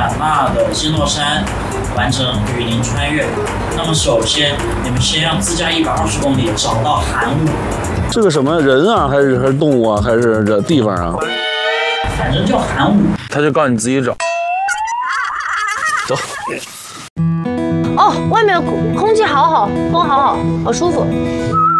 坦纳的基诺山完成雨林穿越。那么首先，你们先要自驾120公里找到寒武。 这个什么人啊，还是动物啊，还是这地方啊？ 反正叫寒武。 他就告诉你自己找。走。 哦，外面空气好好，风好好，好舒服。